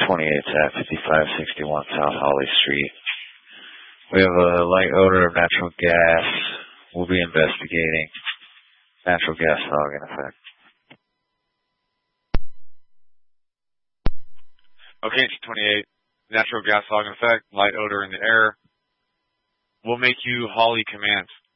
28's at 5561 South Holly Street. We have a light odor of natural gas. We'll be investigating natural gas fog in effect. Okay, 28. Natural gas fog in effect, light odor in the air. We'll make you Holly command.